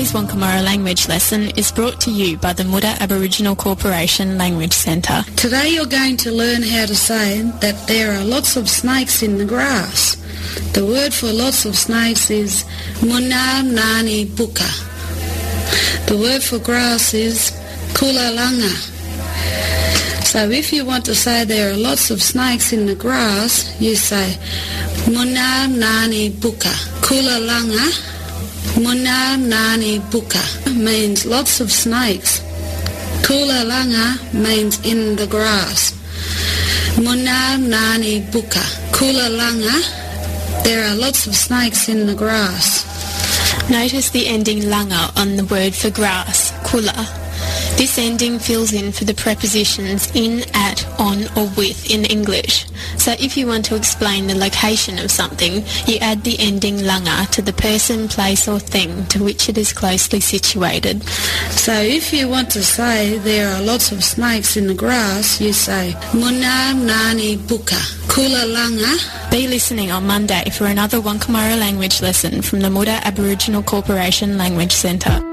Today's Wankamara language lesson is brought to you by the Muda Aboriginal Corporation Language Centre. Today you're going to learn how to say that there are lots of snakes in the grass. The word for lots of snakes is muna nani buka. The word for grass is kulalanga. So if you want to say there are lots of snakes in the grass, you say muna nani buka. Kulalanga, muna nani buka means lots of snakes. Kulalanga means in the grass. Muna nani buka. Kulalanga, there are lots of snakes in the grass. Notice the ending langa on the word for grass, kula. This ending fills in for the prepositions in, at, on or with in English. So if you want to explain the location of something, you add the ending langa to the person, place or thing to which it is closely situated. So if you want to say there are lots of snakes in the grass, you say muna nani buka. Kula langa. Be listening on Monday for another Wankamara language lesson from the Muda Aboriginal Corporation Language Centre.